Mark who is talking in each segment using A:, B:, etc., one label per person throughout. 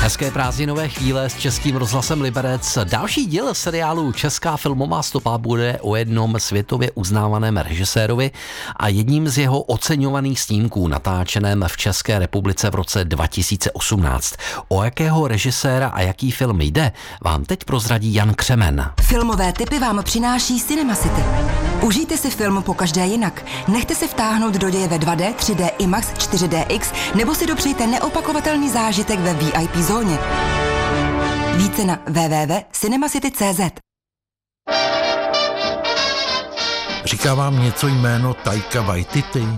A: Hezké prázdninové chvíle s Českým rozhlasem Liberec. Další díl seriálu Česká filmová stopa bude o jednom světově uznávaném režisérovi a jedním z jeho oceňovaných snímků natáčeném v České republice v roce 2018. O jakého režiséra a jaký film jde, vám teď prozradí Jan Křemen.
B: Filmové tipy vám přináší Cinema City. Užijte si film pokaždé jinak. Nechte se vtáhnout do děje ve 2D, 3D, IMAX, 4DX nebo si dopřejte neopakovatelný zážitek ve VIP zóně. Více na www.cinemacity.cz.
C: Říká vám něco jméno Taika Waititi?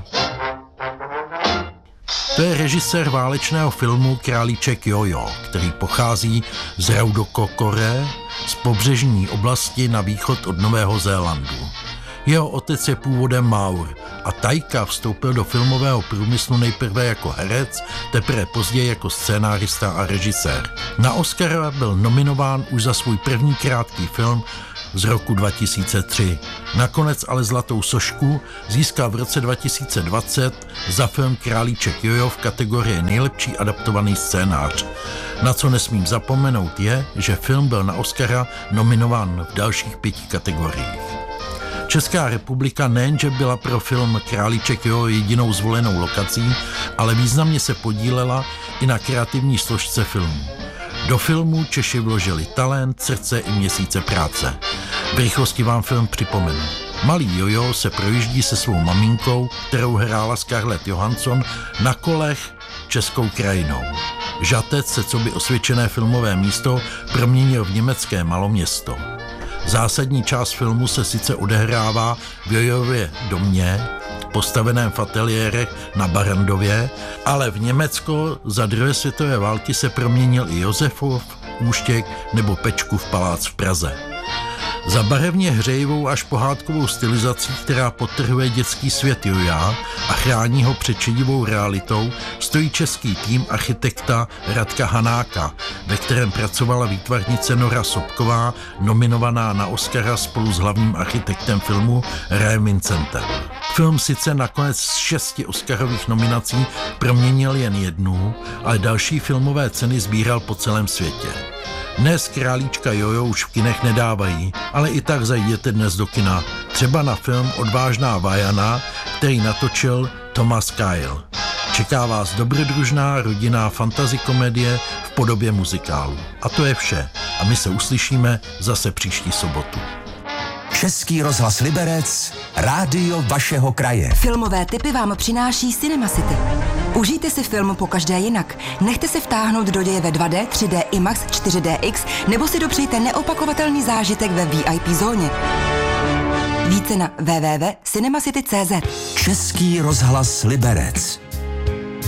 C: To je režisér válečného filmu Králíček Jojo, který pochází z Raudokokore, z pobřežní oblasti na východ od Nového Zélandu. Jeho otec je původem Maur a Taika vstoupil do filmového průmyslu nejprve jako herec, teprve později jako scénárista a režisér. Na Oscara byl nominován už za svůj první krátký film z roku 2003. Nakonec ale Zlatou sošku získal v roce 2020 za film Králíček Jojo v kategorii nejlepší adaptovaný scénář. Na co nesmím zapomenout je, že film byl na Oscara nominován v dalších 5 kategoriích. Česká republika nejenže byla pro film Králíček Jojo jedinou zvolenou lokací, ale významně se podílela i na kreativní složce filmu. Do filmu Češi vložili talent, srdce i měsíce práce. V rychlosti vám film připomenu. Malý Jojo se projíždí se svou maminkou, kterou hrála Scarlett Johansson, na kolech českou krajinou. Žatec se coby osvědčené filmové místo proměnil v německé maloměsto. Zásadní část filmu se sice odehrává v Jojově domě, postaveném v ateliérech na Barrandově, ale v Německo za druhé světové války se proměnil i Josefův Úštěk nebo Pečkův palác v Praze. Za barevně hřejivou až pohádkovou stylizací, která podtrhuje dětský svět Joja a chrání ho před šedivou realitou, stojí český tým architekta Radka Hanáka, ve kterém pracovala výtvarnice Nora Sobková, nominovaná na Oscara spolu s hlavním architektem filmu Rayem Vincentem. Film sice nakonec z 6 oscarových nominací proměnil jen jednu, ale další filmové ceny sbíral po celém světě. Dnes Králíčka Jojo už v kinech nedávají, ale i tak zajděte dnes do kina, třeba na film Odvážná Vajana, který natočil Thomas Kyle. Čeká vás dobrodružná rodinná fantasy komedie v podobě muzikálu. A to je vše. A my se uslyšíme zase příští sobotu.
D: Český rozhlas Liberec, rádio vašeho kraje.
B: Filmové tipy vám přináší Cinema City. Užijte si film pokaždé jinak. Nechte se vtáhnout do děje ve 2D, 3D, IMAX, 4DX nebo si dopřejte neopakovatelný zážitek ve VIP zóně. Více na www.cinemacity.cz.
D: Český rozhlas Liberec.